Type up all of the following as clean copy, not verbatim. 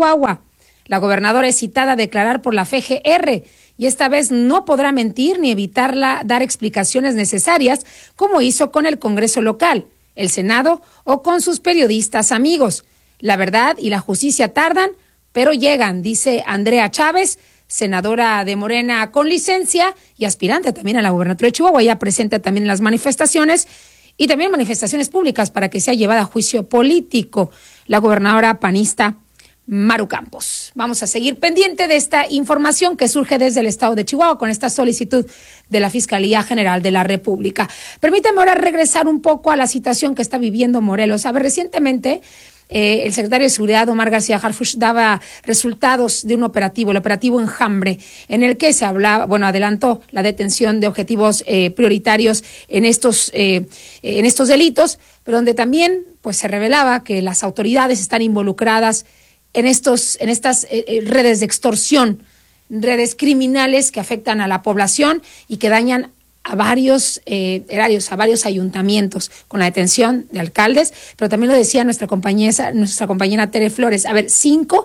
Chihuahua. La gobernadora es citada a declarar por la FGR y esta vez no podrá mentir ni evitarla dar explicaciones necesarias como hizo con el Congreso local, el Senado o con sus periodistas amigos. La verdad y la justicia tardan, pero llegan, dice Andrea Chávez, senadora de Morena con licencia y aspirante también a la gobernatura de Chihuahua, ya presente también en las manifestaciones y también manifestaciones públicas para que sea llevada a juicio político la gobernadora panista Maru Campos. Vamos a seguir pendiente de esta información que surge desde el estado de Chihuahua con esta solicitud de la Fiscalía General de la República. Permítame ahora regresar un poco a la situación que está viviendo Morelos. A ver, recientemente el secretario de Seguridad, Omar García Harfuch, daba resultados de un operativo, el operativo Enjambre, en el que se hablaba, adelantó la detención de objetivos prioritarios en estos delitos, pero donde también pues se revelaba que las autoridades están involucradas en estas redes de extorsión, redes criminales que afectan a la población y que dañan a varios erarios, a varios ayuntamientos, con la detención de alcaldes, pero también lo decía nuestra compañera Tere Flores. A ver, 5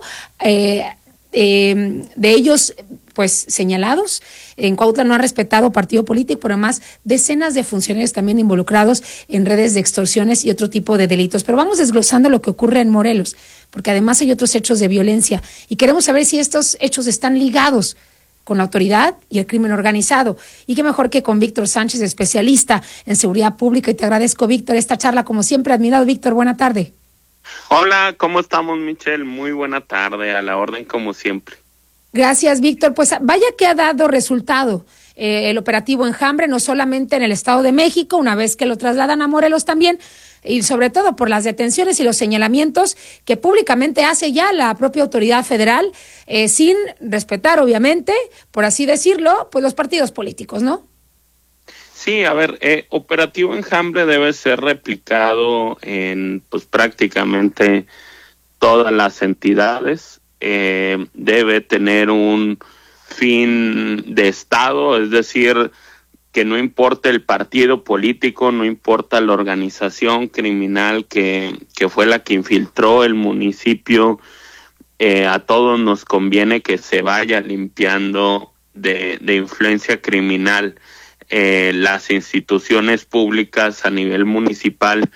de ellos pues señalados. En Cuautla no han respetado partido político, pero además decenas de funcionarios también involucrados en redes de extorsiones y otro tipo de delitos. Pero vamos desglosando lo que ocurre en Morelos, porque además hay otros hechos de violencia y queremos saber si estos hechos están ligados con la autoridad y el crimen organizado. Y qué mejor que con Víctor Sánchez, especialista en seguridad pública. Y te agradezco, Víctor, esta charla como siempre. Admirado, Víctor, buena tarde. Hola, ¿cómo estamos, Michelle? Muy buena tarde, a la orden como siempre. Gracias, Víctor. Pues vaya que ha dado resultado el operativo Enjambre, no solamente en el Estado de México, una vez que lo trasladan a Morelos también, y sobre todo por las detenciones y los señalamientos que públicamente hace ya la propia autoridad federal, sin respetar, obviamente, por así decirlo, pues los partidos políticos, ¿no? Sí, a ver, operativo Enjambre debe ser replicado en pues prácticamente todas las entidades. Debe tener un fin de Estado, es decir, que no importa el partido político, no importa la organización criminal que fue la que infiltró el municipio, a todos nos conviene que se vaya limpiando de influencia criminal las instituciones públicas a nivel municipal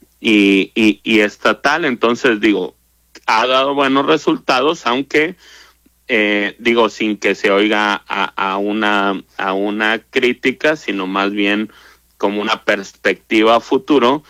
y estatal. Entonces, ha dado buenos resultados, aunque sin que se oiga a una crítica, sino más bien como una perspectiva a futuro.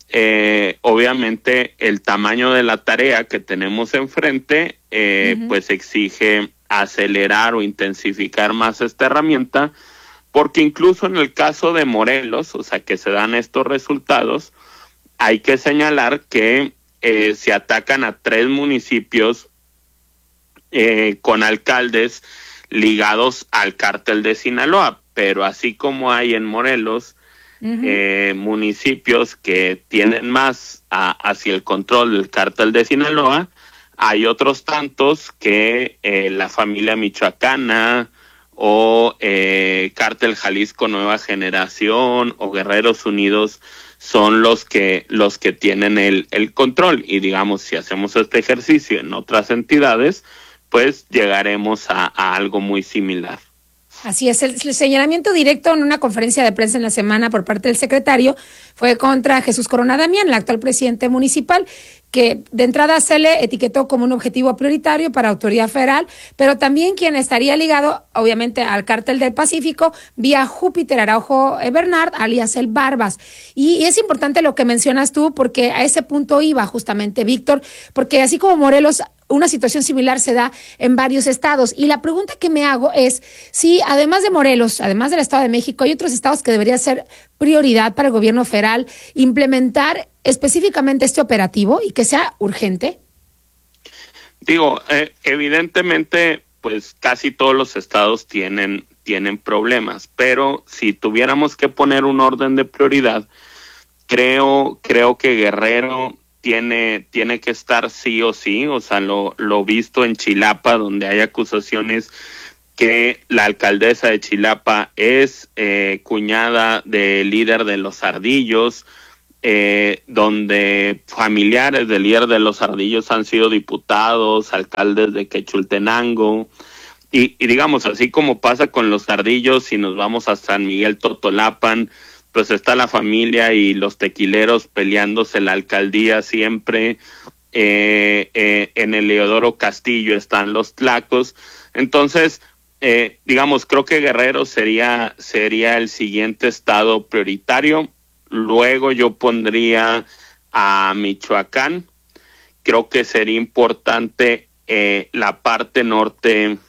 Obviamente el tamaño de la tarea que tenemos enfrente pues exige acelerar o intensificar más esta herramienta, porque incluso en el caso de Morelos, o sea, que se dan estos resultados, hay que señalar que se atacan a 3 municipios con alcaldes ligados al cártel de Sinaloa, pero así como hay en Morelos municipios que tienen más hacia el control del cártel de Sinaloa, hay otros tantos que la familia michoacana o Cártel Jalisco Nueva Generación o Guerreros Unidos son los que tienen el control. Y si hacemos este ejercicio en otras entidades, pues llegaremos a algo muy similar. Así es, el señalamiento directo en una conferencia de prensa en la semana por parte del secretario fue contra Jesús Corona Damián, el actual presidente municipal, que de entrada se le etiquetó como un objetivo prioritario para autoridad federal, pero también quien estaría ligado, obviamente, al cártel del Pacífico, vía Júpiter Araujo Bernard, alias el Barbas. Y es importante lo que mencionas tú, porque a ese punto iba justamente, Víctor, porque así como Morelos, una situación similar se da en varios estados. Y la pregunta que me hago es si, además de Morelos, además del Estado de México, hay otros estados que debería ser prioridad para el gobierno federal implementar específicamente este operativo y que sea urgente. Evidentemente, pues casi todos los estados tienen problemas, pero si tuviéramos que poner un orden de prioridad, creo que Guerrero tiene que estar sí o sí. O sea, lo visto en Chilapa, donde hay acusaciones que la alcaldesa de Chilapa es cuñada del líder de los Ardillos, donde familiares del líder de los Ardillos han sido diputados, alcaldes de Quechultenango, y digamos, así como pasa con los Ardillos, si nos vamos a San Miguel Totolapan, pues está la familia y los tequileros peleándose la alcaldía siempre. En el Leodoro Castillo están los tlacos. Entonces, digamos, creo que Guerrero sería el siguiente estado prioritario. Luego yo pondría a Michoacán. Creo que sería importante la parte norte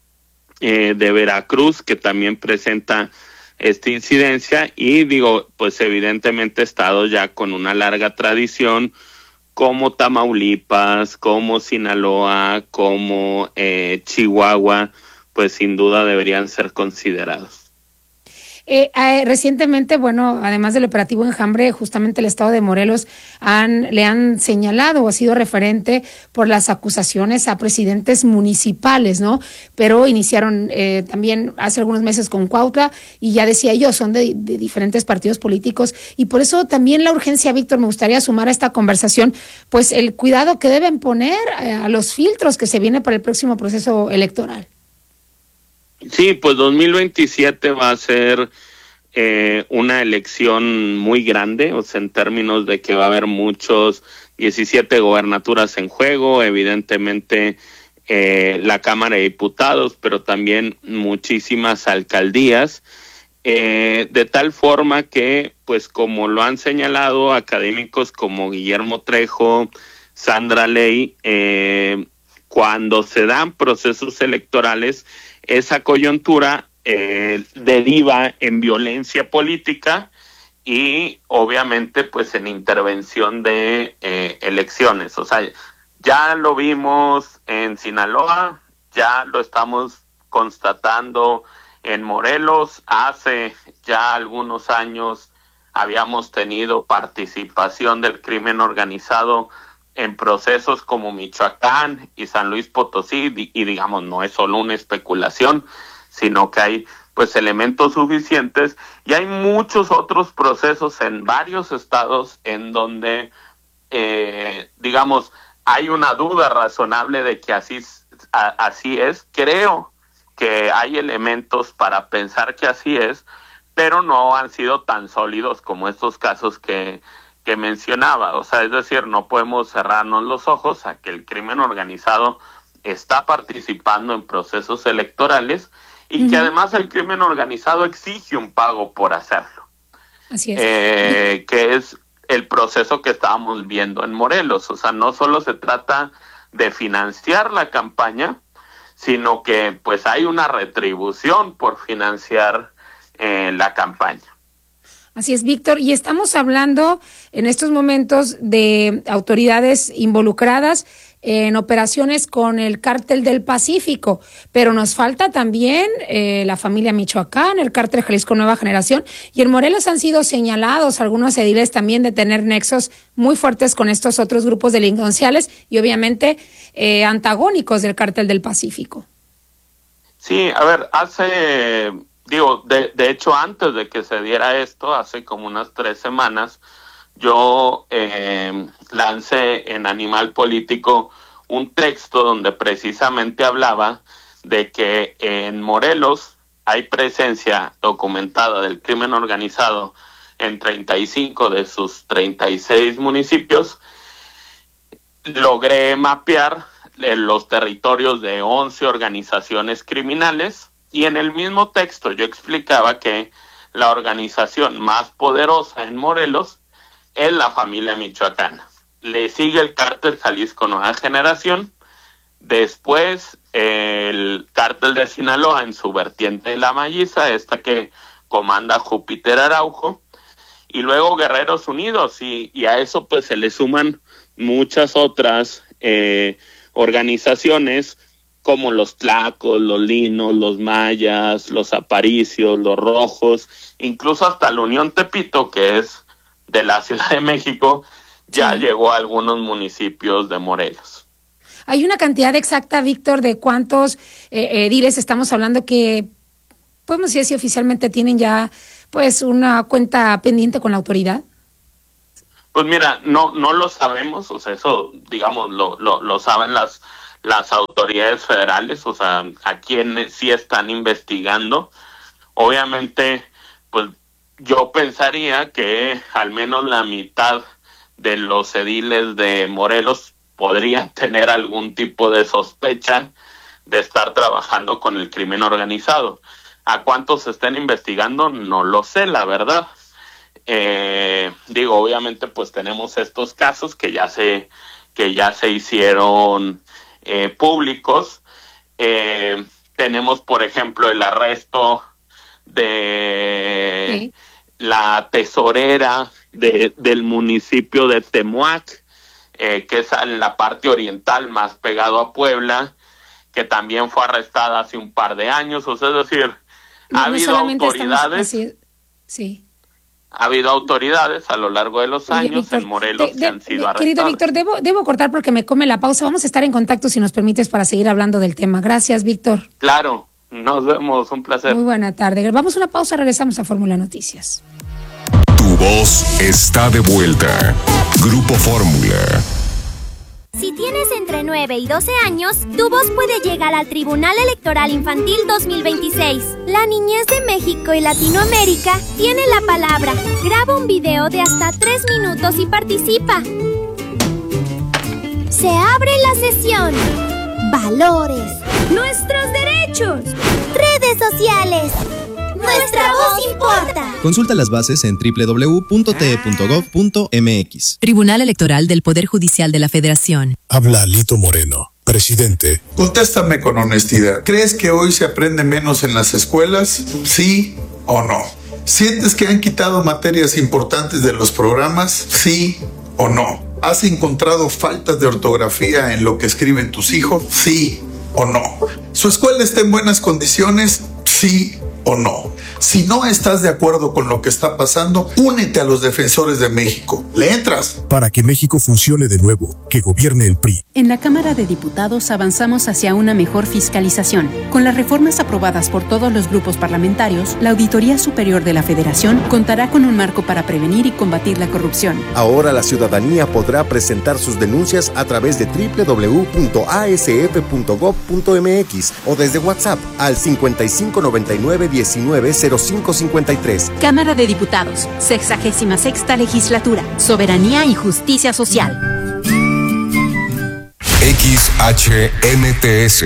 de Veracruz, que también presenta esta incidencia, y digo, pues evidentemente estados ya con una larga tradición, como Tamaulipas, como Sinaloa, como Chihuahua, pues sin duda deberían ser considerados. Recientemente, bueno, además del operativo Enjambre, justamente el estado de Morelos le han señalado o ha sido referente por las acusaciones a presidentes municipales, ¿no? Pero iniciaron también hace algunos meses con Cuautla, y ya decía yo, son de diferentes partidos políticos, y por eso también la urgencia, Víctor, me gustaría sumar a esta conversación, pues el cuidado que deben poner a los filtros que se viene para el próximo proceso electoral. Sí, pues 2027 va a ser una elección muy grande, o sea, en términos de que va a haber 17 gobernaturas en juego, evidentemente la Cámara de Diputados, pero también muchísimas alcaldías, de tal forma que, pues como lo han señalado académicos como Guillermo Trejo, Sandra Ley, cuando se dan procesos electorales, esa coyuntura deriva en violencia política y obviamente pues en intervención de elecciones. O sea, ya lo vimos en Sinaloa, ya lo estamos constatando en Morelos. Hace ya algunos años habíamos tenido participación del crimen organizado en procesos como Michoacán y San Luis Potosí, y digamos, no es solo una especulación, sino que hay pues elementos suficientes, y hay muchos otros procesos en varios estados en donde digamos, hay una duda razonable de que así es. Creo que hay elementos para pensar que así es, pero no han sido tan sólidos como estos casos que mencionaba. O sea, es decir, no podemos cerrarnos los ojos a que el crimen organizado está participando en procesos electorales y que además el crimen organizado exige un pago por hacerlo. Así es. Que es el proceso que estábamos viendo en Morelos. O sea, no solo se trata de financiar la campaña, sino que pues hay una retribución por financiar la campaña. Así es, Víctor, y estamos hablando en estos momentos de autoridades involucradas en operaciones con el Cártel del Pacífico, pero nos falta también la familia Michoacán, el Cártel Jalisco Nueva Generación, y en Morelos han sido señalados algunos ediles también de tener nexos muy fuertes con estos otros grupos delincuenciales y obviamente antagónicos del Cártel del Pacífico. Sí, a ver, de hecho, antes de que se diera esto, hace como unas 3 semanas, yo lancé en Animal Político un texto donde precisamente hablaba de que en Morelos hay presencia documentada del crimen organizado en 35 de sus 36 municipios. Logré mapear los territorios de 11 organizaciones criminales. Y en el mismo texto yo explicaba que la organización más poderosa en Morelos es la familia michoacana. Le sigue el Cártel Jalisco Nueva Generación, después el Cártel de Sinaloa en su vertiente de La Malliza, esta que comanda Júpiter Araujo, y luego Guerreros Unidos, y a eso pues se le suman muchas otras organizaciones como los Tlacos, los Linos, los Mayas, los Aparicios, los Rojos, incluso hasta la Unión Tepito, que es de la Ciudad de México, ya llegó a algunos municipios de Morelos. ¿Hay una cantidad exacta, Víctor, de cuántos ediles estamos hablando que, podemos decir si oficialmente tienen ya pues una cuenta pendiente con la autoridad? Pues mira, no lo sabemos, o sea, eso, digamos, lo saben las autoridades federales, o sea, a quienes sí están investigando. Obviamente, pues yo pensaría que al menos la mitad de los ediles de Morelos podrían tener algún tipo de sospecha de estar trabajando con el crimen organizado. ¿A cuántos se estén investigando? No lo sé, la verdad. Obviamente pues tenemos estos casos que ya se hicieron públicos. Tenemos, por ejemplo, el arresto de la tesorera del municipio de Temuac, que es en la parte oriental más pegado a Puebla, que también fue arrestada hace un par de años. O sea, es decir, ha habido autoridades. Ha habido autoridades a lo largo de los años, Víctor, en Morelos que han sido arrestadas. Querido Víctor, debo cortar porque me come la pausa. Vamos a estar en contacto, si nos permites, para seguir hablando del tema. Gracias, Víctor. Claro, nos vemos, un placer. Muy buena tarde. Vamos a una pausa, regresamos a Fórmula Noticias. Tu voz está de vuelta. Grupo Fórmula. Si tienes entre 9 y 12 años, tu voz puede llegar al Tribunal Electoral Infantil 2026. La niñez de México y Latinoamérica tiene la palabra. Graba un video de hasta 3 minutos y participa. Se abre la sesión. Valores. Nuestros derechos. Redes sociales. Nuestra voz importa. Consulta las bases en www.te.gov.mx. Tribunal Electoral del Poder Judicial de la Federación. Habla Alito Moreno, presidente. Contéstame con honestidad. ¿Crees que hoy se aprende menos en las escuelas? ¿Sí o no? ¿Sientes que han quitado materias importantes de los programas? ¿Sí o no? ¿Has encontrado faltas de ortografía en lo que escriben tus hijos? ¿Sí o no? ¿Su escuela está en buenas condiciones? ¿Sí o no? Si no estás de acuerdo con lo que está pasando, únete a los defensores de México. ¿Le entras? Para que México funcione de nuevo, que gobierne el PRI. En la Cámara de Diputados avanzamos hacia una mejor fiscalización. Con las reformas aprobadas por todos los grupos parlamentarios, la Auditoría Superior de la Federación contará con un marco para prevenir y combatir la corrupción. Ahora la ciudadanía podrá presentar sus denuncias a través de www.asf.gov.mx o desde WhatsApp al 5599-190553. Cámara de Diputados, 66ª Legislatura, Soberanía y Justicia Social. XHNTS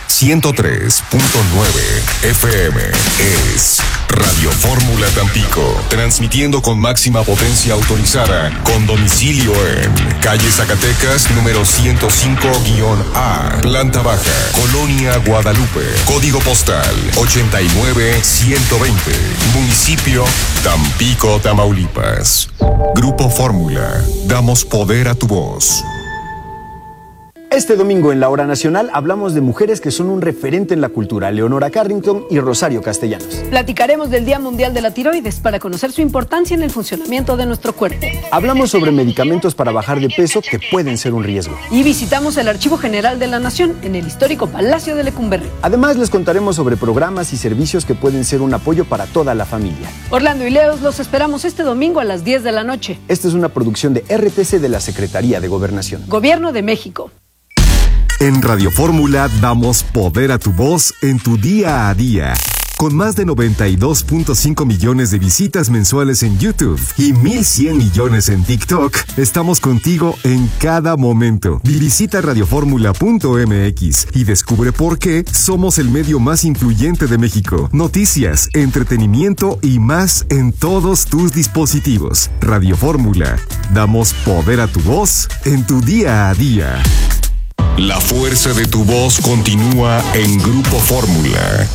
103.9 FM es Radio Fórmula Tampico, transmitiendo con máxima potencia autorizada, con domicilio en calle Zacatecas, número 105-A, planta baja, Colonia Guadalupe, código postal 89120, municipio Tampico, Tamaulipas. Grupo Fórmula, damos poder a tu voz. Este domingo en la Hora Nacional hablamos de mujeres que son un referente en la cultura, Leonora Carrington y Rosario Castellanos. Platicaremos del Día Mundial de la Tiroides para conocer su importancia en el funcionamiento de nuestro cuerpo. Hablamos sobre medicamentos para bajar de peso que pueden ser un riesgo. Y visitamos el Archivo General de la Nación en el histórico Palacio de Lecumberri. Además les contaremos sobre programas y servicios que pueden ser un apoyo para toda la familia. Orlando y Leos los esperamos este domingo a las 10 de la noche. Esta es una producción de RTC de la Secretaría de Gobernación. Gobierno de México. En Radio Fórmula damos poder a tu voz en tu día a día. Con más de 92.5 millones de visitas mensuales en YouTube y 1,100 millones en TikTok, estamos contigo en cada momento. Visita radioformula.mx y descubre por qué somos el medio más influyente de México. Noticias, entretenimiento y más en todos tus dispositivos. Radio Fórmula, damos poder a tu voz en tu día a día. La fuerza de tu voz continúa en Grupo Fórmula.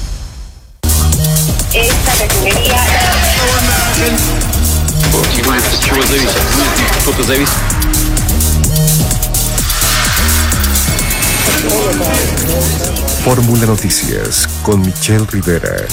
Esta refinería... Fórmula Noticias con Michelle Rivera.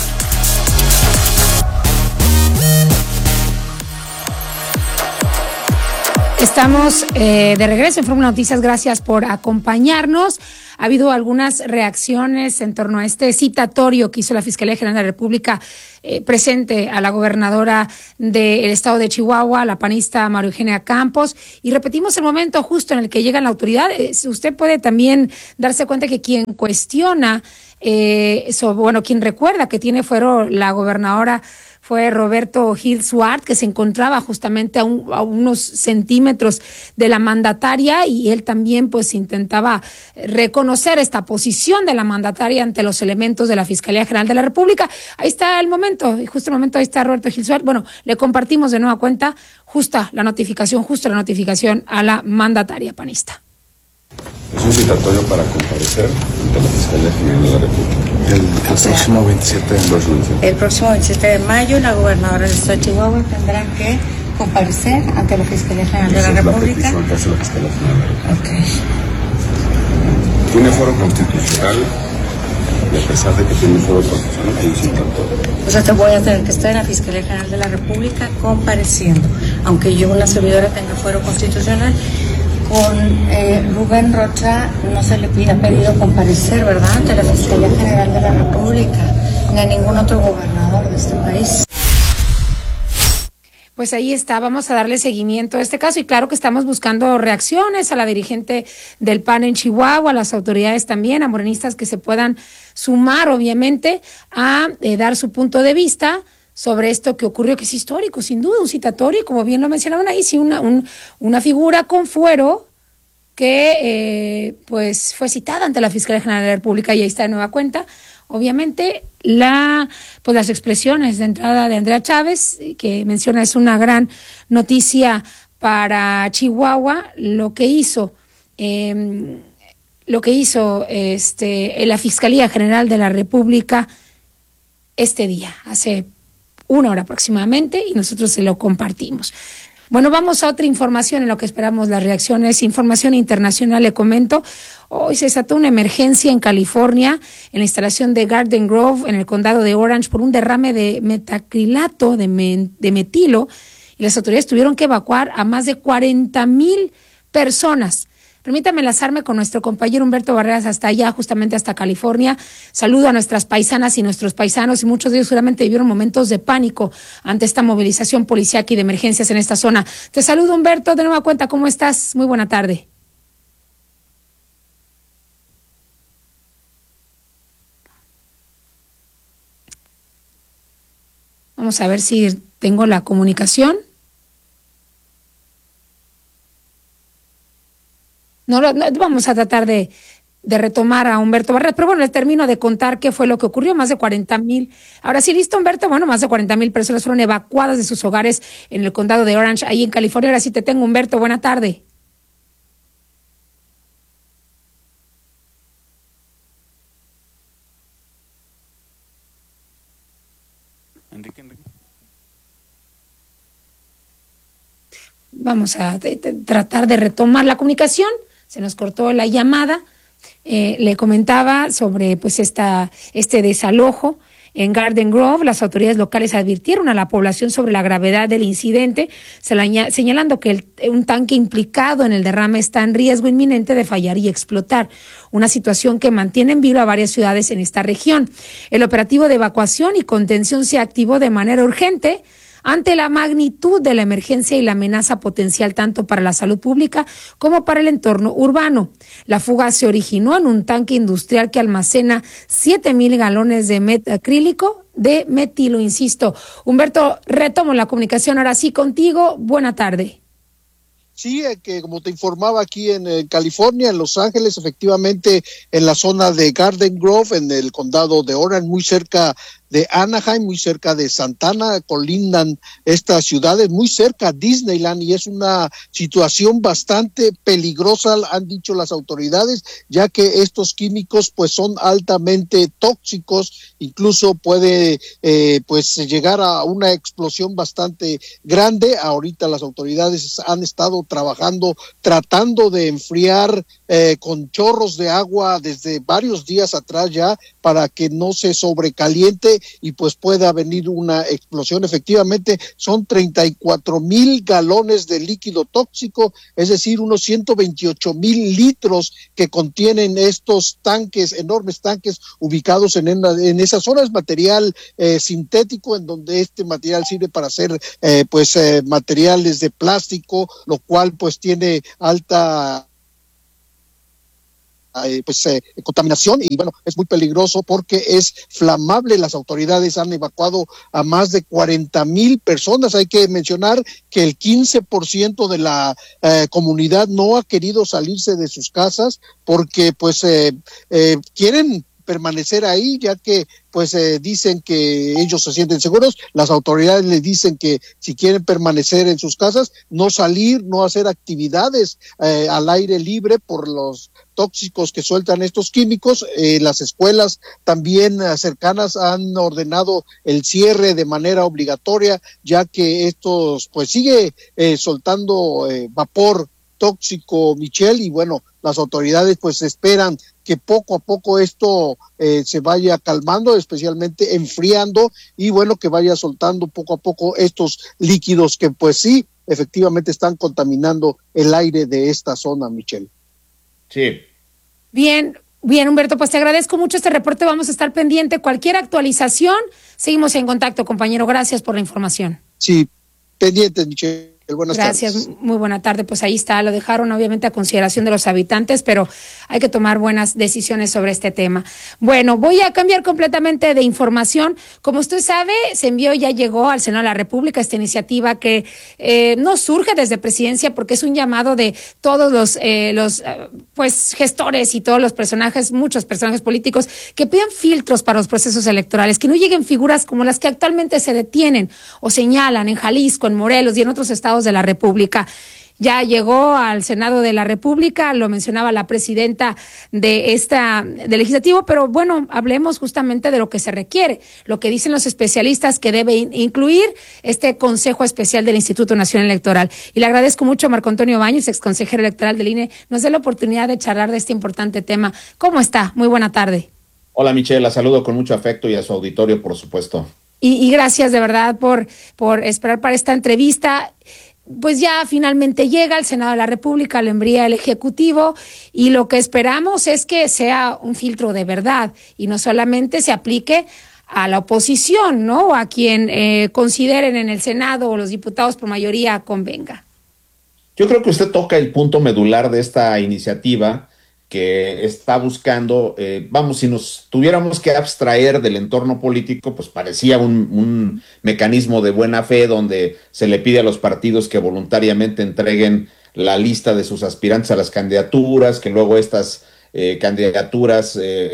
Estamos de regreso en Fórmula Noticias, gracias por acompañarnos. Ha habido algunas reacciones en torno a este citatorio que hizo la Fiscalía General de la República presente a la gobernadora del estado de Chihuahua, la panista María Eugenia Campos, y repetimos el momento justo en el que llega la autoridad. Usted puede también darse cuenta que quien cuestiona, quien recuerda que tiene fuero la gobernadora fue Roberto Gil Suart, que se encontraba justamente a unos centímetros de la mandataria, y él también pues intentaba reconocer esta posición de la mandataria ante los elementos de la Fiscalía General de la República. Ahí está el momento, y justo el momento, ahí está Roberto Gil Suart. Bueno, le compartimos de nueva cuenta justa la notificación a la mandataria panista. Es un citatorio para comparecer ante la Fiscalía General de la República. El próximo 27 de mayo, la gobernadora del estado de Chihuahua tendrá que comparecer ante la Fiscalía General de la República. Okay. Tiene foro constitucional, y a pesar de que tiene foro constitucional, hay un citatorio. O sea, te voy a tener que estar en la Fiscalía General de la República compareciendo, aunque yo, una servidora, tenga fuero constitucional. Con Rubén Rocha no se le ha pedido comparecer, ¿verdad?, ante la Fiscalía General de la República, ni a ningún otro gobernador de este país. Pues ahí está, vamos a darle seguimiento a este caso, y claro que estamos buscando reacciones a la dirigente del PAN en Chihuahua, a las autoridades también, a morenistas que se puedan sumar, obviamente, a dar su punto de vista sobre esto que ocurrió, que es histórico, sin duda, un citatorio, como bien lo mencionaban ahí, sí, una figura con fuero que pues fue citada ante la Fiscalía General de la República, y ahí está de nueva cuenta. Obviamente, las expresiones de entrada de Andrea Chávez, que menciona es una gran noticia para Chihuahua, lo que hizo la Fiscalía General de la República este día, hace una hora aproximadamente, y nosotros se lo compartimos. Bueno, vamos a otra información en lo que esperamos las reacciones. Información internacional, le comento. Hoy se desató una emergencia en California, en la instalación de Garden Grove, en el condado de Orange, por un derrame de metacrilato, de metilo, y las autoridades tuvieron que evacuar a más de 40,000 personas. Permítame enlazarme con nuestro compañero Humberto Barreras hasta allá, justamente hasta California. Saludo a nuestras paisanas y nuestros paisanos, y muchos de ellos seguramente vivieron momentos de pánico ante esta movilización policíaca y de emergencias en esta zona. Te saludo, Humberto, de nueva cuenta, ¿cómo estás? Muy buena tarde. Vamos a ver si tengo la comunicación. No, vamos a tratar de retomar a Humberto Barreras, pero bueno, les termino de contar qué fue lo que ocurrió. Más de 40,000. Ahora sí, listo, Humberto. Bueno, más de 40,000 personas fueron evacuadas de sus hogares en el condado de Orange, ahí en California. Ahora sí te tengo, Humberto. Buena tarde. Enrique. Vamos a tratar de retomar la comunicación. Se nos cortó la llamada. Le comentaba sobre pues este desalojo en Garden Grove. Las autoridades locales advirtieron a la población sobre la gravedad del incidente, señalando que un tanque implicado en el derrame está en riesgo inminente de fallar y explotar, una situación que mantiene en vilo a varias ciudades en esta región. El operativo de evacuación y contención se activó de manera urgente ante la magnitud de la emergencia y la amenaza potencial tanto para la salud pública como para el entorno urbano. La fuga se originó en un tanque industrial que almacena 7,000 galones de acrílico de metilo, insisto. Humberto, retomo la comunicación ahora sí contigo. Buena tarde. Sí, que como te informaba aquí en California, en Los Ángeles, efectivamente en la zona de Garden Grove, en el condado de Orange, muy cerca de Anaheim, muy cerca de Santana, colindan estas ciudades, muy cerca a Disneyland, y es una situación bastante peligrosa, han dicho las autoridades, ya que estos químicos pues son altamente tóxicos, incluso puede pues llegar a una explosión bastante grande. Ahorita las autoridades han estado trabajando, tratando de enfriar con chorros de agua desde varios días atrás ya para que no se sobrecaliente y pues pueda venir una explosión. Efectivamente, son 34,000 galones de líquido tóxico, es decir, unos 128,000 litros que contienen estos tanques, enormes tanques ubicados en esa zona. Es material sintético, en donde este material sirve para hacer materiales de plástico, lo cual pues tiene alta contaminación y bueno, es muy peligroso porque es flamable. Las autoridades han evacuado a más de 40,000 personas. Hay que mencionar que el 15% de la comunidad no ha querido salirse de sus casas porque quieren permanecer ahí, ya que dicen que ellos se sienten seguros. Las autoridades les dicen que si quieren permanecer en sus casas, no salir, no hacer actividades al aire libre por los tóxicos que sueltan estos químicos. Las escuelas también cercanas han ordenado el cierre de manera obligatoria, ya que estos sigue soltando vapor tóxico, Michelle, y bueno, las autoridades esperan que poco a poco esto se vaya calmando, especialmente enfriando, y bueno, que vaya soltando poco a poco estos líquidos que sí, efectivamente están contaminando el aire de esta zona, Michelle. Sí. Bien, Humberto, pues te agradezco mucho este reporte, vamos a estar pendiente. Cualquier actualización, seguimos en contacto, compañero, gracias por la información. Sí, pendientes, Michelle. Buenas Gracias, tardes. Muy buena tarde. Pues ahí está, lo dejaron obviamente a consideración de los habitantes, pero hay que tomar buenas decisiones sobre este tema. Bueno, voy a cambiar completamente de información. Como usted sabe, se envió, ya llegó al Senado de la República esta iniciativa que no surge desde Presidencia, porque es un llamado de todos los gestores y todos los personajes, muchos personajes políticos, que pidan filtros para los procesos electorales, que no lleguen figuras como las que actualmente se detienen o señalan en Jalisco, en Morelos y en otros estados de la República. Ya llegó al Senado de la República, lo mencionaba la presidenta del legislativo, pero bueno, hablemos justamente de lo que se requiere, lo que dicen los especialistas que debe incluir este Consejo Especial del Instituto Nacional Electoral. Y le agradezco mucho a Marco Antonio Baños, exconsejero electoral del INE, nos dé la oportunidad de charlar de este importante tema. ¿Cómo está? Muy buena tarde. Hola Michelle, la saludo con mucho afecto y a su auditorio, por supuesto. Y gracias de verdad por esperar para esta entrevista. Pues ya finalmente llega al Senado de la República, lo envía el Ejecutivo y lo que esperamos es que sea un filtro de verdad y no solamente se aplique a la oposición, ¿no? A quien consideren en el Senado o los diputados por mayoría convenga. Yo creo que usted toca el punto medular de esta iniciativa que está buscando, si nos tuviéramos que abstraer del entorno político, pues parecía un mecanismo de buena fe donde se le pide a los partidos que voluntariamente entreguen la lista de sus aspirantes a las candidaturas, que luego estas candidaturas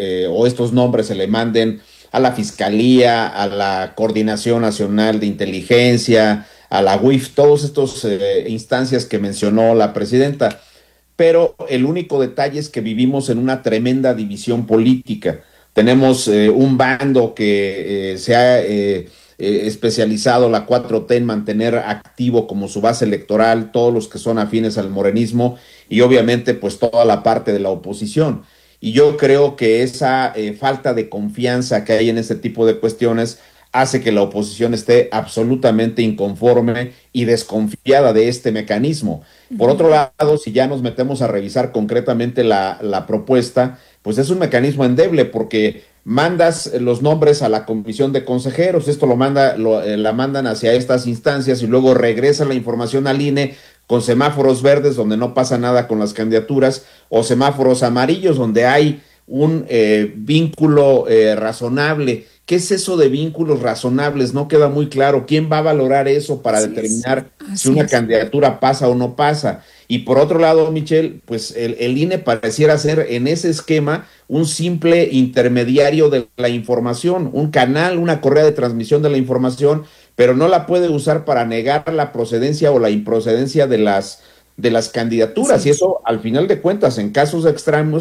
o estos nombres se le manden a la Fiscalía, a la Coordinación Nacional de Inteligencia, a la UIF, todas estas instancias que mencionó la presidenta. Pero el único detalle es que vivimos en una tremenda división política. Tenemos un bando que se ha especializado, la 4T, en mantener activo como su base electoral todos los que son afines al morenismo y obviamente pues toda la parte de la oposición. Y yo creo que esa falta de confianza que hay en este tipo de cuestiones hace que la oposición esté absolutamente inconforme y desconfiada de este mecanismo. Por otro lado, si ya nos metemos a revisar concretamente la propuesta, pues es un mecanismo endeble porque mandas los nombres a la comisión de consejeros, esto la mandan hacia estas instancias y luego regresa la información al INE con semáforos verdes donde no pasa nada con las candidaturas o semáforos amarillos donde hay un vínculo razonable. ¿Qué es eso de vínculos razonables? No queda muy claro. ¿Quién va a valorar eso para determinar si una candidatura pasa o no pasa? Y por otro lado, Michelle, pues el INE pareciera ser en ese esquema un simple intermediario de la información, un canal, una correa de transmisión de la información, pero no la puede usar para negar la procedencia o la improcedencia de las candidaturas. Sí. Y eso, al final de cuentas, en casos extremos,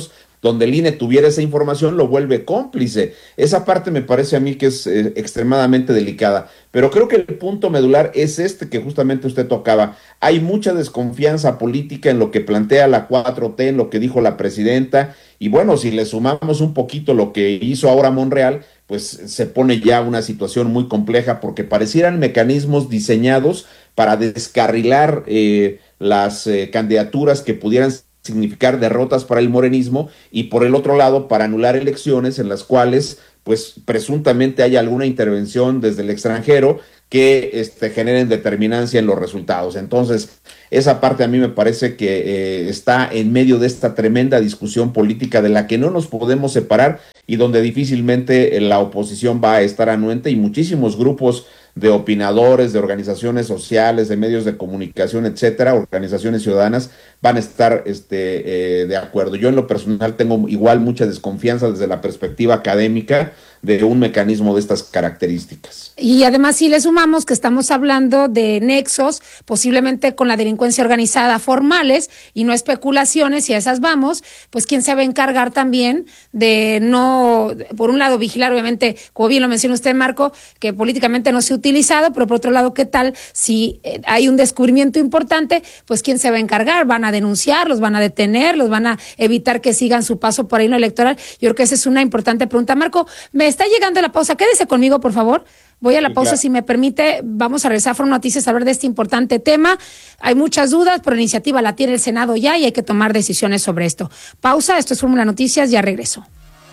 donde el INE tuviera esa información, lo vuelve cómplice. Esa parte me parece a mí que es extremadamente delicada. Pero creo que el punto medular es este que justamente usted tocaba. Hay mucha desconfianza política en lo que plantea la 4T, en lo que dijo la presidenta, y bueno, si le sumamos un poquito lo que hizo ahora Monreal, pues se pone ya una situación muy compleja, porque parecieran mecanismos diseñados para descarrilar las candidaturas que pudieran significar derrotas para el morenismo, y por el otro lado para anular elecciones en las cuales pues presuntamente hay alguna intervención desde el extranjero que generen determinancia en los resultados. Entonces, esa parte a mí me parece que está en medio de esta tremenda discusión política de la que no nos podemos separar y donde difícilmente la oposición va a estar anuente, y muchísimos grupos de opinadores, de organizaciones sociales, de medios de comunicación, etcétera, organizaciones ciudadanas, van a estar de acuerdo. Yo en lo personal tengo igual mucha desconfianza desde la perspectiva académica de un mecanismo de estas características. Y además, si le sumamos que estamos hablando de nexos, posiblemente con la delincuencia organizada formales y no especulaciones, y a esas vamos, pues quién se va a encargar también de no, por un lado, vigilar, obviamente, como bien lo menciona usted, Marco, que políticamente no se ha utilizado, pero por otro lado, ¿qué tal si hay un descubrimiento importante? Pues quién se va a encargar, van a denunciar, los van a detener, los van a evitar que sigan su paso por ahí en lo electoral. Yo creo que esa es una importante pregunta. Marco, me está llegando la pausa, quédese conmigo, por favor. Voy a la pausa, claro. Si me permite, vamos a regresar a Foro Noticias a hablar de este importante tema. Hay muchas dudas, pero la iniciativa la tiene el Senado ya y hay que tomar decisiones sobre esto. Pausa, esto es Fórmula Noticias, ya regreso.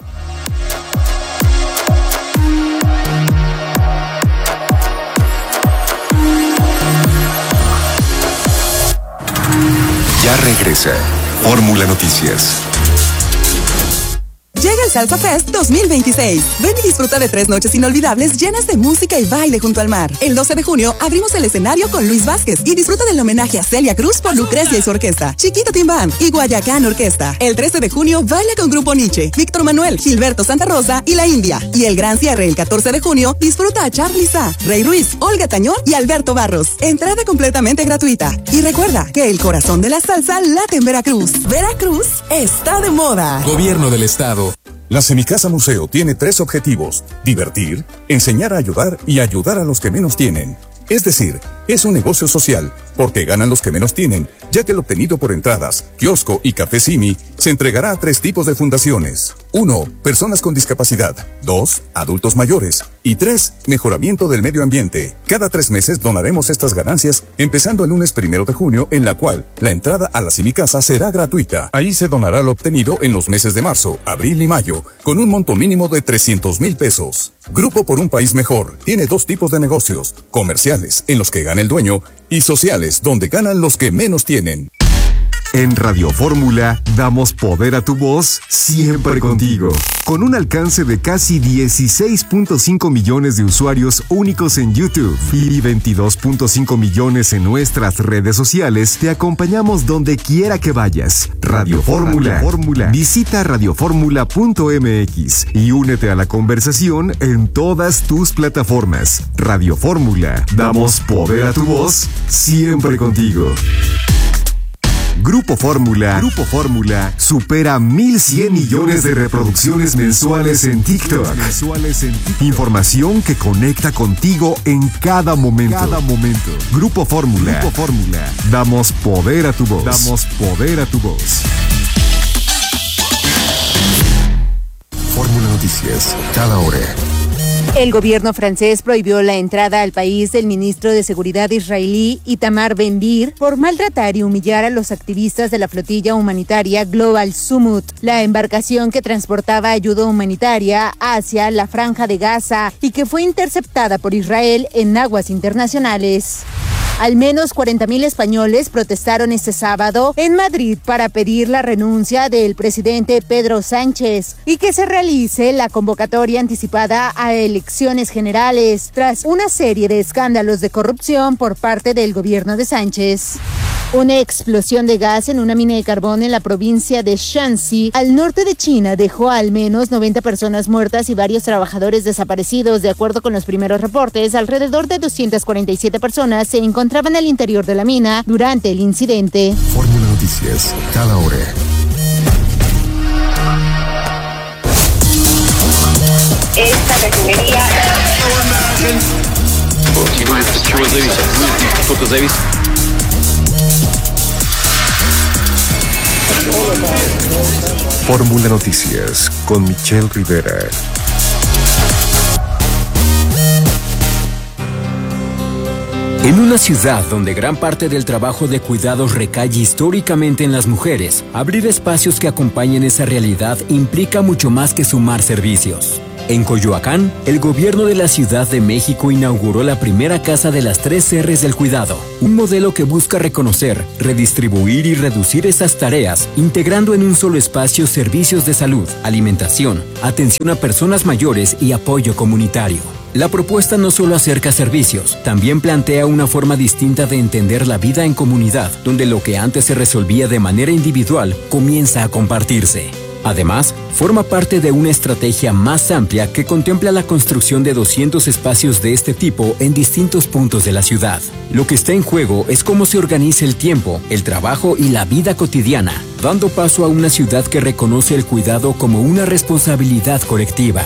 Ya regresa Fórmula Noticias. Llega el Salsa Fest 2026. Ven y disfruta de 3 noches inolvidables llenas de música y baile junto al mar. El 12 de junio abrimos el escenario con Luis Vázquez y disfruta del homenaje a Celia Cruz por Lucrecia y su orquesta, Chiquito Timbán y Guayacán Orquesta. El 13 de junio baila con Grupo Nietzsche, Víctor Manuel, Gilberto Santa Rosa y La India. Y el gran cierre el 14 de junio disfruta a Charly Sá, Rey Ruiz, Olga Tañón y Alberto Barros. Entrada completamente gratuita. Y recuerda que el corazón de la salsa late en Veracruz. Veracruz está de moda. Gobierno del Estado. La Semicasa Museo tiene 3 objetivos: divertir, enseñar a ayudar y ayudar a los que menos tienen. Es decir, es un negocio social, porque ganan los que menos tienen, ya que el obtenido por entradas, kiosco y café Simi se entregará a 3 tipos de fundaciones. 1. Personas con discapacidad. 2. Adultos mayores. Y 3. Mejoramiento del medio ambiente. Cada 3 meses donaremos estas ganancias, empezando el lunes 1 de junio, en la cual la entrada a la Semicasa será gratuita. Ahí se donará lo obtenido en los meses de marzo, abril y mayo, con un monto mínimo de 300,000 pesos. Grupo por un País Mejor tiene 2 tipos de negocios: comerciales, en los que gana el dueño, y sociales, donde ganan los que menos tienen. En Radio Fórmula damos poder a tu voz, siempre contigo. Con un alcance de casi 16.5 millones de usuarios únicos en YouTube y 22.5 millones en nuestras redes sociales, te acompañamos donde quiera que vayas. Radio Fórmula. Visita radioformula.mx y únete a la conversación en todas tus plataformas. Radio Fórmula, damos poder a tu voz, siempre contigo. Grupo Fórmula supera 1,100 millones de reproducciones mensuales en TikTok. Información que conecta contigo en cada momento. Grupo Fórmula. Damos poder a tu voz. Fórmula Noticias, cada hora. El gobierno francés prohibió la entrada al país del ministro de Seguridad israelí Itamar Ben-Gvir por maltratar y humillar a los activistas de la flotilla humanitaria Global Summit, la embarcación que transportaba ayuda humanitaria hacia la Franja de Gaza y que fue interceptada por Israel en aguas internacionales. Al menos 40,000 españoles protestaron este sábado en Madrid para pedir la renuncia del presidente Pedro Sánchez y que se realice la convocatoria anticipada a elecciones generales tras una serie de escándalos de corrupción por parte del gobierno de Sánchez. Una explosión de gas en una mina de carbón en la provincia de Shanxi, al norte de China, dejó al menos 90 personas muertas y varios trabajadores desaparecidos. De acuerdo con los primeros reportes, alrededor de 247 personas se encontraban al interior de la mina durante el incidente. Fórmula Noticias, cada hora. Fórmula Noticias con Michelle Rivera. En una ciudad donde gran parte del trabajo de cuidados recae históricamente en las mujeres, abrir espacios que acompañen esa realidad implica mucho más que sumar servicios. En Coyoacán, el gobierno de la Ciudad de México inauguró la primera Casa de las 3 R's del Cuidado, un modelo que busca reconocer, redistribuir y reducir esas tareas, integrando en un solo espacio servicios de salud, alimentación, atención a personas mayores y apoyo comunitario. La propuesta no solo acerca servicios, también plantea una forma distinta de entender la vida en comunidad, donde lo que antes se resolvía de manera individual comienza a compartirse. Además, forma parte de una estrategia más amplia que contempla la construcción de 200 espacios de este tipo en distintos puntos de la ciudad. Lo que está en juego es cómo se organiza el tiempo, el trabajo y la vida cotidiana, dando paso a una ciudad que reconoce el cuidado como una responsabilidad colectiva.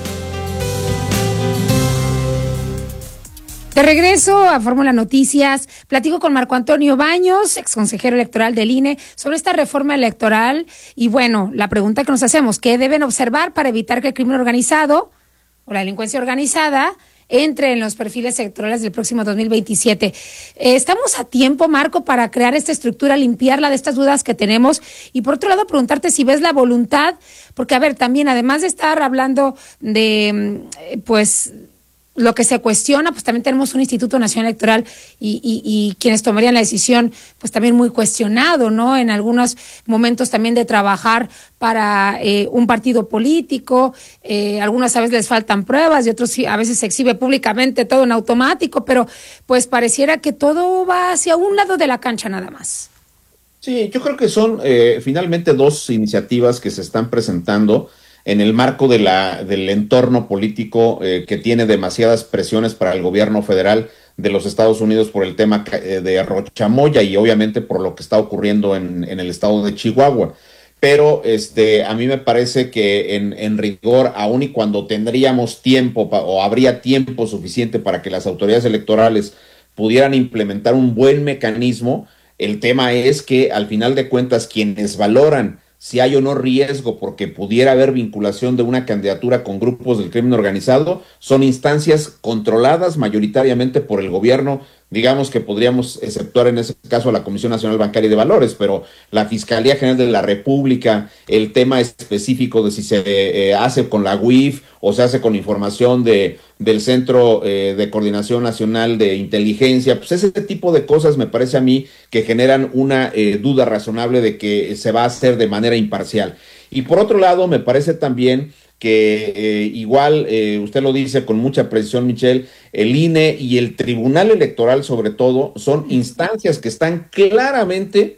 De regreso a Fórmula Noticias, platico con Marco Antonio Baños, exconsejero electoral del INE, sobre esta reforma electoral. Y bueno, la pregunta que nos hacemos, ¿qué deben observar para evitar que el crimen organizado o la delincuencia organizada entre en los perfiles electorales del próximo 2027? ¿Estamos a tiempo, Marco, para crear esta estructura, limpiarla de estas dudas que tenemos? Y por otro lado, preguntarte si ves la voluntad, porque a ver, también además de estar hablando de, lo que se cuestiona, pues también tenemos un Instituto Nacional Electoral y quienes tomarían la decisión, pues también muy cuestionado, ¿no? En algunos momentos también de trabajar para un partido político, algunas a veces les faltan pruebas y otros a veces se exhibe públicamente todo en automático, pero pues pareciera que todo va hacia un lado de la cancha nada más. Sí, yo creo que son finalmente dos iniciativas que se están presentando en el marco del entorno político que tiene demasiadas presiones para el gobierno federal de los Estados Unidos por el tema de Rochamoya y obviamente por lo que está ocurriendo en el estado de Chihuahua. Pero a mí me parece que en rigor, aun y cuando tendríamos tiempo o habría tiempo suficiente para que las autoridades electorales pudieran implementar un buen mecanismo, el tema es que al final de cuentas quienes valoran si hay o no riesgo porque pudiera haber vinculación de una candidatura con grupos del crimen organizado, son instancias controladas mayoritariamente por el gobierno. Digamos que podríamos exceptuar en ese caso a la Comisión Nacional Bancaria y de Valores, pero la Fiscalía General de la República, el tema específico de si se hace con la UIF o se hace con información del Centro de Coordinación Nacional de Inteligencia, pues ese tipo de cosas me parece a mí que generan una duda razonable de que se va a hacer de manera imparcial. Y por otro lado, me parece también que igual, usted lo dice con mucha precisión, Michelle, el INE y el Tribunal Electoral sobre todo son instancias que están claramente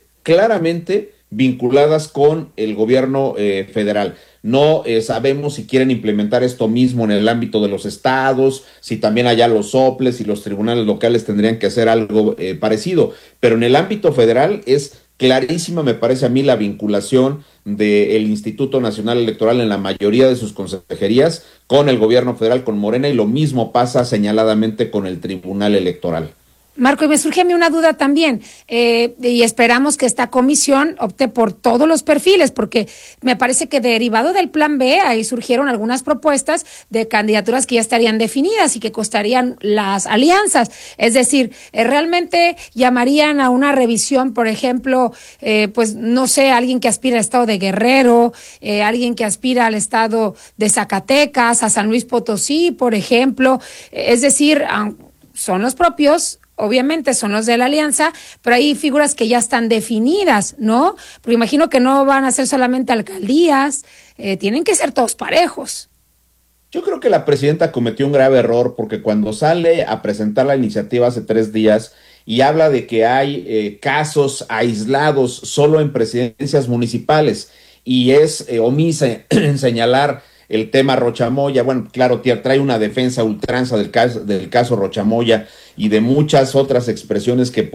vinculadas con el gobierno federal. No sabemos si quieren implementar esto mismo en el ámbito de los estados, si también allá los soples y los tribunales locales tendrían que hacer algo parecido, pero en el ámbito federal es clarísima, me parece a mí, la vinculación del Instituto Nacional Electoral en la mayoría de sus consejerías con el gobierno federal, con Morena, y lo mismo pasa señaladamente con el Tribunal Electoral. Marco, y me surge a mí una duda también, y esperamos que esta comisión opte por todos los perfiles, porque me parece que derivado del plan B, ahí surgieron algunas propuestas de candidaturas que ya estarían definidas y que costarían las alianzas. Es decir, realmente llamarían a una revisión, por ejemplo, pues no sé, alguien que aspira al estado de Guerrero, alguien que aspira al estado de Zacatecas, a San Luis Potosí, por ejemplo. Es decir, son los propios. Obviamente son los de la alianza, pero hay figuras que ya están definidas, ¿no? Porque imagino que no van a ser solamente alcaldías, tienen que ser todos parejos. Yo creo que la presidenta cometió un grave error porque cuando sale a presentar la iniciativa hace 3 días y habla de que hay casos aislados solo en presidencias municipales y es omisa en señalar el tema Rochamoya. Bueno, claro, trae una defensa ultranza del caso Rochamoya y de muchas otras expresiones que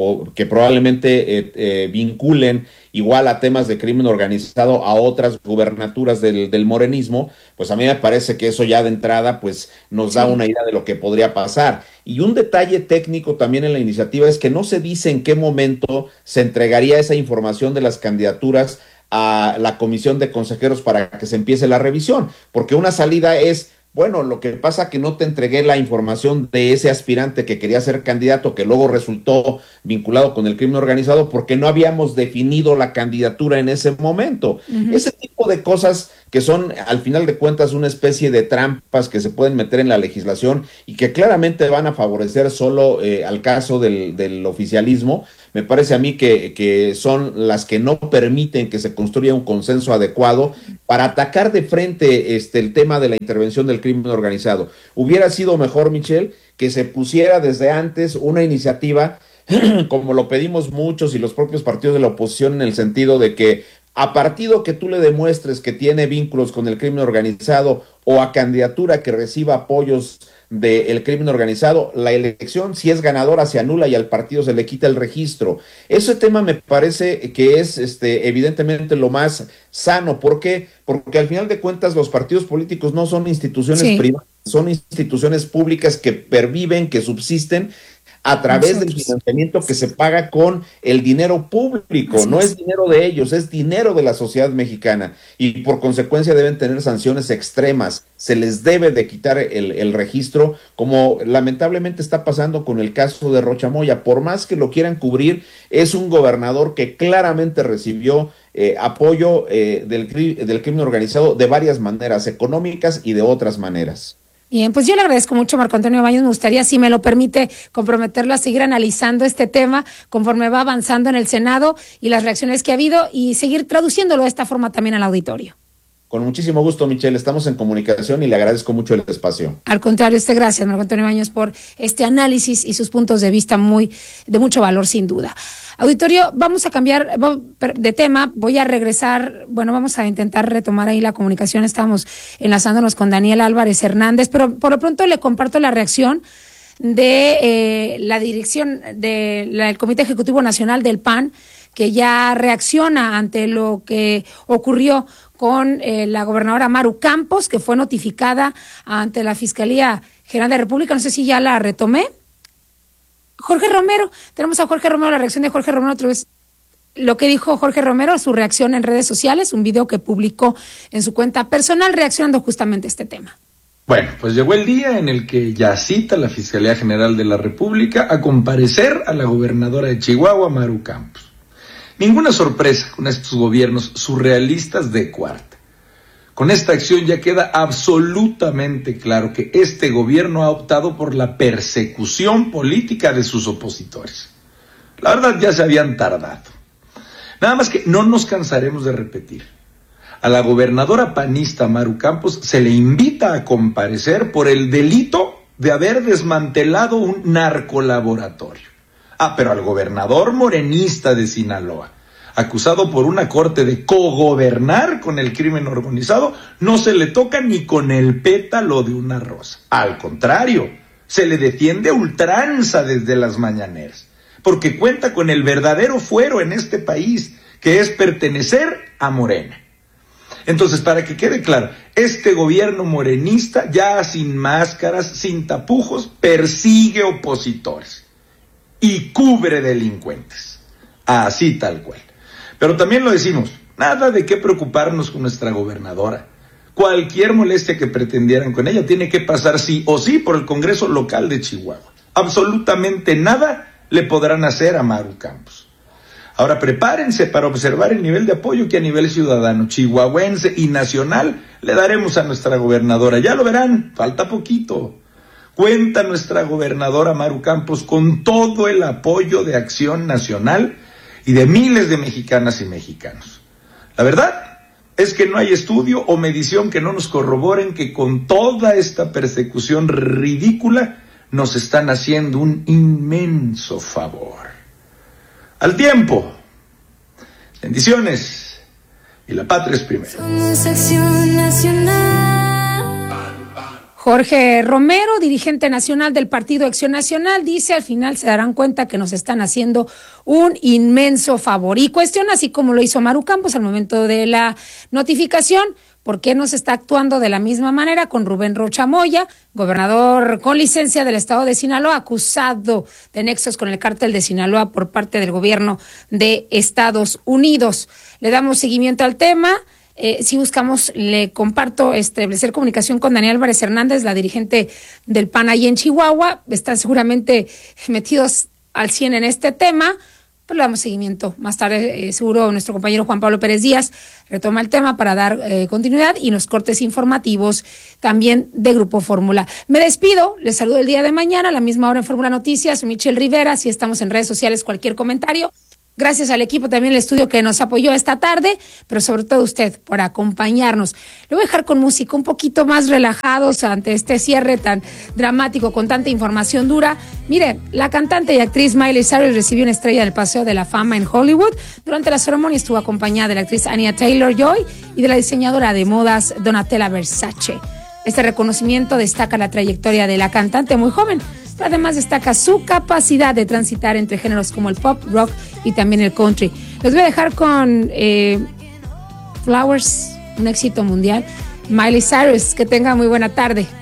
probablemente vinculen igual a temas de crimen organizado a otras gubernaturas del morenismo. Pues a mí me parece que eso ya de entrada pues nos da una idea de lo que podría pasar. Y un detalle técnico también en la iniciativa es que no se dice en qué momento se entregaría esa información de las candidaturas a la comisión de consejeros para que se empiece la revisión, porque una salida es, bueno, lo que pasa que no te entregué la información de ese aspirante que quería ser candidato, que luego resultó vinculado con el crimen organizado, porque no habíamos definido la candidatura en ese momento. Ese tipo de cosas que son, al final de cuentas, una especie de trampas que se pueden meter en la legislación y que claramente van a favorecer solo al caso del oficialismo. Me parece a mí que son las que no permiten que se construya un consenso adecuado para atacar de frente el tema de la intervención del crimen organizado. Hubiera sido mejor, Michelle, que se pusiera desde antes una iniciativa, como lo pedimos muchos y los propios partidos de la oposición, en el sentido de que a partido que tú le demuestres que tiene vínculos con el crimen organizado o a candidatura que reciba apoyos del crimen organizado, la elección, si es ganadora, se anula y al partido se le quita el registro. Ese tema me parece que es evidentemente lo más sano. ¿Por qué? Porque al final de cuentas los partidos políticos no son instituciones privadas, son instituciones públicas que perviven, que subsisten a través del financiamiento que se paga con el dinero público. No es dinero de ellos, es dinero de la sociedad mexicana, y por consecuencia deben tener sanciones extremas. Se les debe de quitar el registro, como lamentablemente está pasando con el caso de Rochamoya. Por más que lo quieran cubrir, es un gobernador que claramente recibió apoyo del crimen organizado de varias maneras, económicas y de otras maneras. Bien, pues yo le agradezco mucho, Marco Antonio Baños. Me gustaría, si me lo permite, comprometerlo a seguir analizando este tema conforme va avanzando en el Senado y las reacciones que ha habido, y seguir traduciéndolo de esta forma también al auditorio. Con muchísimo gusto, Michelle. Estamos en comunicación y le agradezco mucho el espacio. Al contrario, gracias, Marco Antonio Baños, por este análisis y sus puntos de vista de mucho valor, sin duda. Auditorio, vamos a cambiar de tema. Voy a regresar, vamos a intentar retomar ahí la comunicación. Estamos enlazándonos con Daniel Álvarez Hernández, pero por lo pronto le comparto la reacción de la dirección del Comité Ejecutivo Nacional del PAN, que ya reacciona ante lo que ocurrió con la gobernadora Maru Campos, que fue notificada ante la Fiscalía General de la República. No sé si ya la retomé. Jorge Romero, tenemos a Jorge Romero, la reacción de Jorge Romero otra vez. Lo que dijo Jorge Romero, su reacción en redes sociales, un video que publicó en su cuenta personal reaccionando justamente a este tema. Bueno, pues llegó el día en el que ya cita la Fiscalía General de la República a comparecer a la gobernadora de Chihuahua, Maru Campos. Ninguna sorpresa con estos gobiernos surrealistas de cuarta. Con esta acción ya queda absolutamente claro que este gobierno ha optado por la persecución política de sus opositores. La verdad, ya se habían tardado. Nada más que no nos cansaremos de repetir. A la gobernadora panista Maru Campos se le invita a comparecer por el delito de haber desmantelado un narcolaboratorio. Pero al gobernador morenista de Sinaloa, acusado por una corte de cogobernar con el crimen organizado, no se le toca ni con el pétalo de una rosa. Al contrario, se le defiende a ultranza desde las mañaneras, porque cuenta con el verdadero fuero en este país, que es pertenecer a Morena. Entonces, para que quede claro, este gobierno morenista, ya sin máscaras, sin tapujos, persigue opositores y cubre delincuentes. Así tal cual. Pero también lo decimos, nada de qué preocuparnos con nuestra gobernadora. Cualquier molestia que pretendieran con ella tiene que pasar sí o sí por el Congreso local de Chihuahua. Absolutamente nada le podrán hacer a Maru Campos. Ahora prepárense para observar el nivel de apoyo que a nivel ciudadano, chihuahuense y nacional le daremos a nuestra gobernadora. Ya lo verán, falta poquito. Cuenta nuestra gobernadora Maru Campos con todo el apoyo de Acción Nacional y de miles de mexicanas y mexicanos. La verdad es que no hay estudio o medición que no nos corroboren que con toda esta persecución ridícula nos están haciendo un inmenso favor. Al tiempo. Bendiciones. Y la patria es primero. Somos Acción Nacional. Jorge Romero, dirigente nacional del Partido Acción Nacional, dice: al final se darán cuenta que nos están haciendo un inmenso favor. Y cuestiona, así como lo hizo Maru Campos al momento de la notificación, ¿por qué no se está actuando de la misma manera con Rubén Rocha Moya, gobernador con licencia del estado de Sinaloa, acusado de nexos con el cártel de Sinaloa por parte del gobierno de Estados Unidos? Le damos seguimiento al tema. Si buscamos, le comparto, establecer comunicación con Daniel Álvarez Hernández, la dirigente del PAN ahí en Chihuahua. Están seguramente metidos al 100 en este tema, pero le damos seguimiento. Más tarde, seguro, nuestro compañero Juan Pablo Pérez Díaz retoma el tema para dar continuidad y los cortes informativos también de Grupo Fórmula. Me despido, les saludo el día de mañana a la misma hora en Fórmula Noticias. Michelle Rivera, si estamos en redes sociales, cualquier comentario. Gracias al equipo también del estudio que nos apoyó esta tarde, pero sobre todo usted por acompañarnos. Lo voy a dejar con música un poquito más relajados ante este cierre tan dramático con tanta información dura. Mire, la cantante y actriz Miley Cyrus recibió una estrella del Paseo de la Fama en Hollywood. Durante la ceremonia estuvo acompañada de la actriz Anya Taylor-Joy y de la diseñadora de modas Donatella Versace. Este reconocimiento destaca la trayectoria de la cantante muy joven, pero además destaca su capacidad de transitar entre géneros como el pop, rock y también el country. Les voy a dejar con Flowers, un éxito mundial. Miley Cyrus, que tenga muy buena tarde.